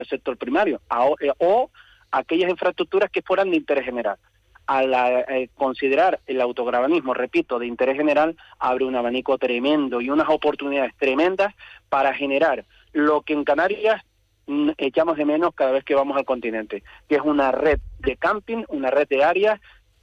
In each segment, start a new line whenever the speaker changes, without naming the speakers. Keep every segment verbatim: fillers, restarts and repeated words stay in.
el sector primario, a, eh, o aquellas infraestructuras que fueran de interés general. Al eh, considerar el autocaravanismo, repito, de interés general, abre un abanico tremendo y unas oportunidades tremendas para generar lo que en Canarias mm, echamos de menos cada vez que vamos al continente, que es una red de camping, una red de áreas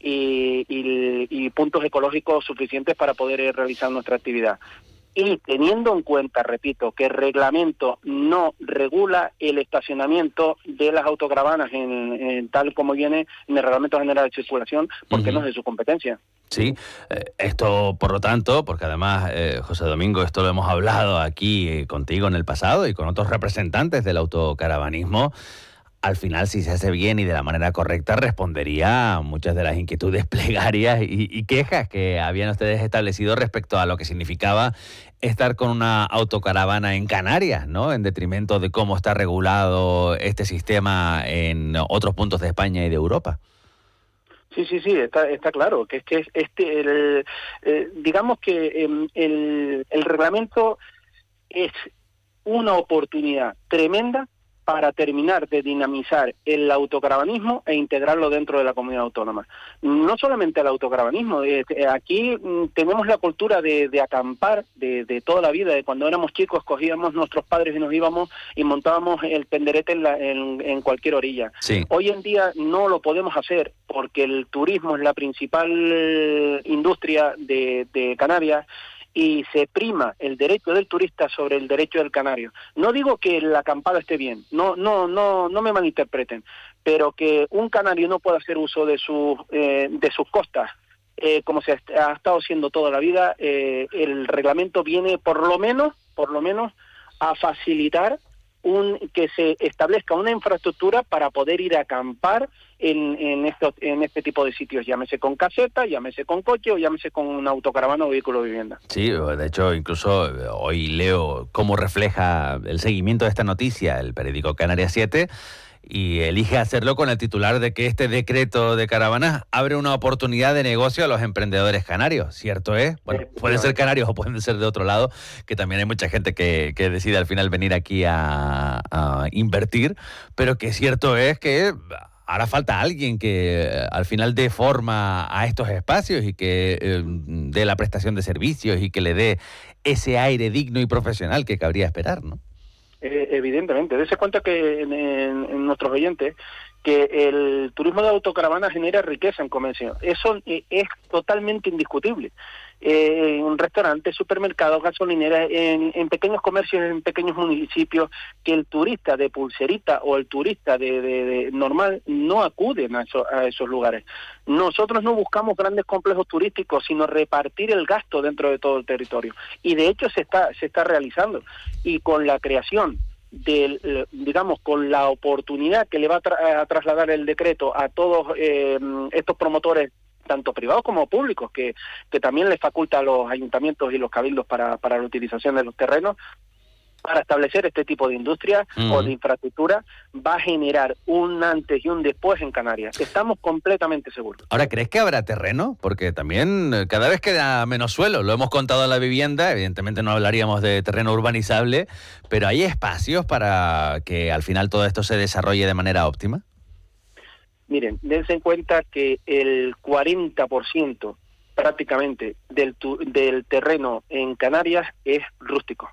y, y, y puntos ecológicos suficientes para poder eh, realizar nuestra actividad. Y teniendo en cuenta, repito, que el reglamento no regula el estacionamiento de las autocaravanas en, en tal como viene en el Reglamento General de Circulación, porque uh-huh. no es de su competencia.
Sí, eh, esto por lo tanto, porque además, eh, José Domingo, esto lo hemos hablado aquí eh, contigo en el pasado y con otros representantes del autocaravanismo, al final, si se hace bien y de la manera correcta, respondería a muchas de las inquietudes plegarias y, y quejas que habían ustedes establecido respecto a lo que significaba estar con una autocaravana en Canarias, ¿no? En detrimento de cómo está regulado este sistema en otros puntos de España y de Europa.
Sí, sí, sí, está, está claro, que es que este, el, eh, digamos que eh, el, el reglamento es una oportunidad tremenda para terminar de dinamizar el autocaravanismo e integrarlo dentro de la comunidad autónoma. No solamente el autocaravanismo, eh, aquí mm, tenemos la cultura de, de acampar de, de toda la vida, de cuando éramos chicos cogíamos nuestros padres y nos íbamos y montábamos el penderete en, la, en, en cualquier orilla.
Sí.
Hoy en día no lo podemos hacer porque el turismo es la principal industria de, de Canarias, y se prima el derecho del turista sobre el derecho del canario. No digo que la acampada esté bien, no no no no me malinterpreten, pero que un canario no pueda hacer uso de sus eh, de sus costas eh, como se ha estado haciendo toda la vida, eh, el reglamento viene por lo menos por lo menos a facilitar un que se establezca una infraestructura para poder ir a acampar en, en, esto, en este tipo de sitios, llámese con caseta, llámese con coche o llámese con una autocaravana o vehículo de vivienda.
Sí, de hecho, incluso hoy leo cómo refleja el seguimiento de esta noticia el periódico Canarias siete, y elige hacerlo con el titular de que este decreto de caravanas abre una oportunidad de negocio a los emprendedores canarios. ¿Cierto es? Bueno, pueden ser canarios o pueden ser de otro lado, que también hay mucha gente que, que decide al final venir aquí a, a invertir, pero que cierto es que ahora falta alguien que al final dé forma a estos espacios y que eh, dé la prestación de servicios y que le dé ese aire digno y profesional que cabría esperar, ¿no?
Eh, evidentemente, dése cuenta que en, en, en nuestros oyentes que el turismo de autocaravana genera riqueza en comercio. Eso eh, es totalmente indiscutible. Eh, en restaurantes, supermercados, gasolineras, en, en pequeños comercios, en pequeños municipios, que el turista de pulserita o el turista de, de, de normal no acuden a, eso, a esos lugares. Nosotros no buscamos grandes complejos turísticos, sino repartir el gasto dentro de todo el territorio. Y de hecho se está, se está realizando. Y con la creación del, digamos, con la oportunidad que le va a, tra- a trasladar el decreto a todos eh, estos promotores, tanto privados como públicos, que, que también les faculta a los ayuntamientos y los cabildos para, para la utilización de los terrenos, para establecer este tipo de industria uh-huh. o de infraestructura, va a generar un antes y un después en Canarias. Estamos completamente seguros.
Ahora, ¿crees que habrá terreno? Porque también cada vez queda menos suelo. Lo hemos contado en la vivienda, evidentemente no hablaríamos de terreno urbanizable, pero ¿hay espacios para que al final todo esto se desarrolle de manera óptima?
Miren, dense en cuenta que el cuarenta por ciento prácticamente del, tu, del terreno en Canarias es rústico.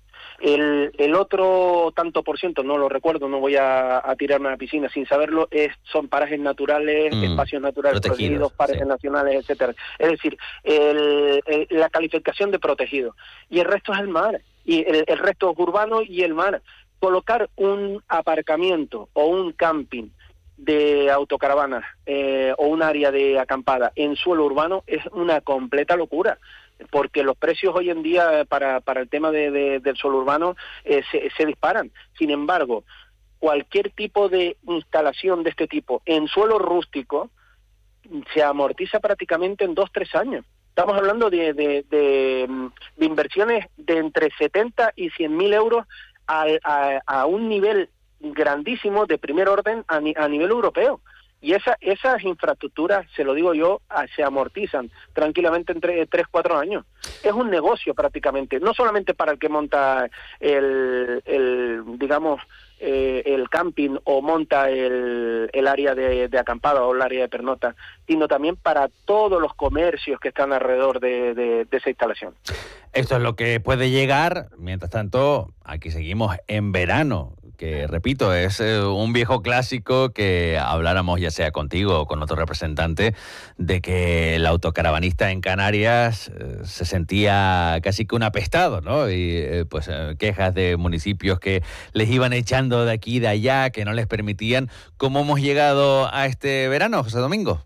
El, el otro tanto por ciento, no lo recuerdo, no voy a, a tirarme a la piscina sin saberlo, es son parajes naturales, mm, espacios naturales protegidos, protegidos parajes sí. nacionales, etcétera. Es decir, el, el, la calificación de protegido. Y el resto es el mar, y el, el resto es urbano y el mar. Colocar un aparcamiento o un camping de autocaravanas eh, o un área de acampada en suelo urbano es una completa locura, porque los precios hoy en día para, para el tema de, de, del suelo urbano eh, se, se disparan. Sin embargo, cualquier tipo de instalación de este tipo en suelo rústico se amortiza prácticamente en dos, tres años. Estamos hablando de, de, de, de inversiones de entre setenta y cien mil euros a, a, a un nivel grandísimo de primer orden a, ni, a nivel europeo. Y esa, esas infraestructuras, se lo digo yo, se amortizan tranquilamente entre tres, cuatro años. Es un negocio prácticamente, no solamente para el que monta el, el digamos, eh, el camping o monta el, el área de, de acampada o el área de pernota, sino también para todos los comercios que están alrededor de, de, de esa instalación.
Esto es lo que puede llegar. Mientras tanto, aquí seguimos en verano, que repito, es eh, un viejo clásico que habláramos ya sea contigo o con otro representante de que el autocaravanista en Canarias eh, se sentía casi que un apestado, ¿no? Y eh, pues eh, quejas de municipios que les iban echando de aquí y de allá, que no les permitían. ¿Cómo hemos llegado a este verano, José Domingo?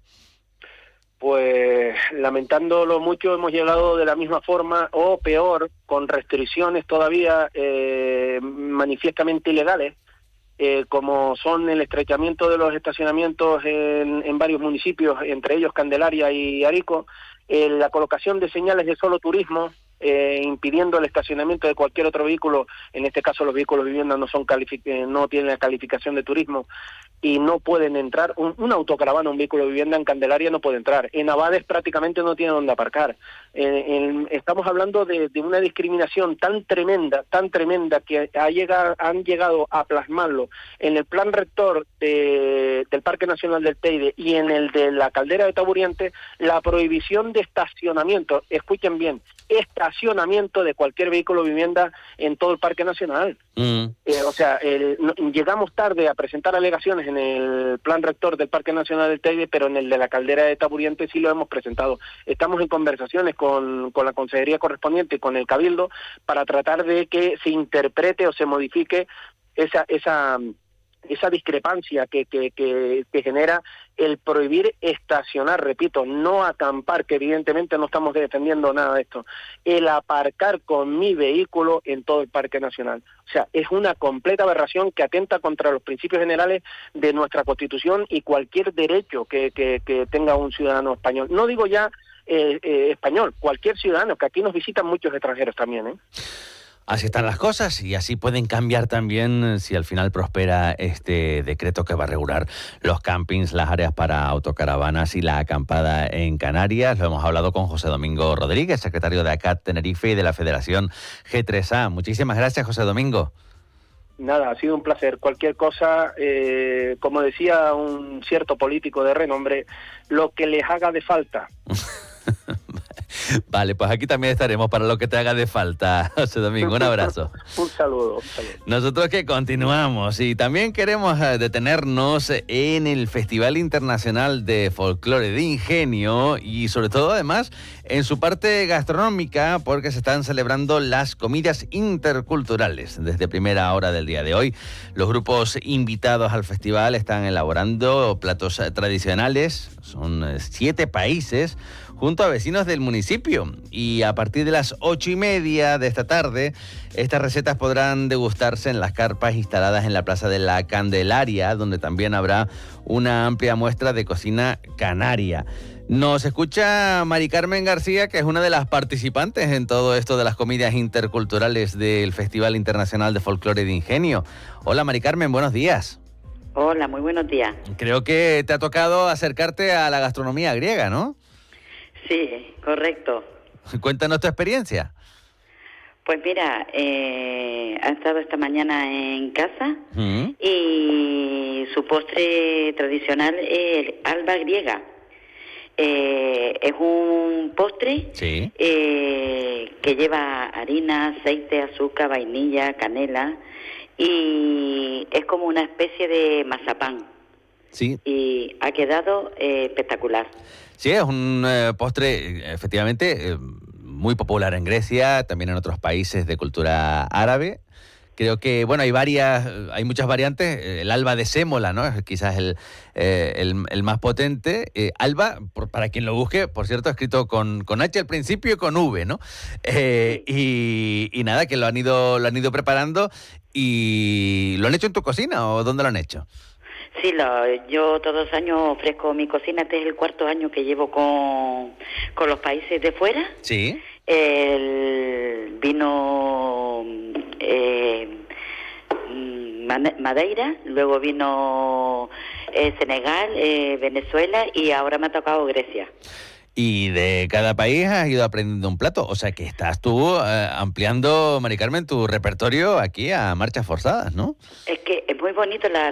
Pues lamentándolo mucho hemos llegado de la misma forma o peor, con restricciones todavía eh, manifiestamente ilegales, eh, como son el estrechamiento de los estacionamientos en, en varios municipios, entre ellos Candelaria y Arico, eh, la colocación de señales de solo turismo, eh, impidiendo el estacionamiento de cualquier otro vehículo, en este caso los vehículos vivienda no son calific- eh, no tienen la calificación de turismo, y no pueden entrar, un, un autocaravana, un vehículo de vivienda en Candelaria no puede entrar, en Abades prácticamente no tiene dónde aparcar. Eh, en, estamos hablando de, de una discriminación tan tremenda, tan tremenda, que ha llegado, han llegado a plasmarlo en el plan rector de, del Parque Nacional del Teide y en el de la Caldera de Taburiente, la prohibición de estacionamiento, escuchen bien, estacionamiento de cualquier vehículo de vivienda en todo el Parque Nacional. Mm. Eh, o sea, el, no, llegamos tarde a presentar alegaciones en el plan rector del Parque Nacional del Teide, pero en el de la Caldera de Taburiente sí lo hemos presentado. Estamos en conversaciones con, con la consejería correspondiente y con el Cabildo para tratar de que se interprete o se modifique esa esa esa discrepancia que, que, que, que genera el prohibir estacionar, repito, no acampar, que evidentemente no estamos defendiendo nada de esto, el aparcar con mi vehículo en todo el Parque Nacional. O sea, es una completa aberración que atenta contra los principios generales de nuestra Constitución y cualquier derecho que, que, que tenga un ciudadano español. No digo ya eh, eh, español, cualquier ciudadano, que aquí nos visitan muchos extranjeros también, ¿eh?
Así están las cosas y así pueden cambiar también si al final prospera este decreto que va a regular los campings, las áreas para autocaravanas y la acampada en Canarias. Lo hemos hablado con José Domingo Rodríguez, secretario de ACAT Tenerife y de la Federación G tres A. Muchísimas gracias, José Domingo.
Nada, ha sido un placer. Cualquier cosa, eh, como decía un cierto político de renombre, lo que les haga de falta.
Vale, pues aquí también estaremos para lo que te haga de falta, José Domingo. Un abrazo.
un saludo, un saludo.
Nosotros que continuamos y también queremos detenernos en el Festival Internacional de Folclore de Ingenio y sobre todo además en su parte gastronómica, porque se están celebrando las comidas interculturales. Desde primera hora del día de hoy, los grupos invitados al festival están elaborando platos tradicionales, son siete países, junto a vecinos del municipio. Y a partir de las ocho y media de esta tarde, estas recetas podrán degustarse en las carpas instaladas en la Plaza de la Candelaria, donde también habrá una amplia muestra de cocina canaria. Nos escucha Mari Carmen García, que es una de las participantes en todo esto de las comidas interculturales del Festival Internacional de Folclore de Ingenio. Hola Mari Carmen, buenos días.
Hola, muy buenos días.
Creo que te ha tocado acercarte a la gastronomía griega, ¿no?
Sí, correcto.
Cuéntanos tu experiencia.
Pues mira, eh, ha estado esta mañana en casa
¿Mm?
y su postre tradicional es alba griega. Eh, es un postre
sí.
eh, que lleva harina, aceite, azúcar, vainilla, canela y es como una especie de mazapán.
Sí.
Y ha quedado eh, espectacular.
Sí, es un eh, postre efectivamente eh, muy popular en Grecia, también en otros países de cultura árabe. Creo que, bueno, hay varias, hay muchas variantes. El alba de sémola, ¿no? Es quizás el, eh, el, el más potente. Eh, alba, por, para quien lo busque, por cierto, escrito con, con H al principio y con V, ¿no? Eh, y, y nada, que lo han ido, lo han ido preparando. ¿Y lo han hecho en tu cocina o dónde lo han hecho?
Sí, lo, yo todos los años ofrezco mi cocina. Este es el cuarto año que llevo con, con los países de fuera.
Sí.
El vino eh, Madeira, luego vino eh, Senegal, eh, Venezuela y ahora me ha tocado Grecia.
Y de cada país has ido aprendiendo un plato. O sea que estás tú eh, ampliando, Mari Carmen, tu repertorio aquí a marchas forzadas, ¿no?
Es que muy bonito la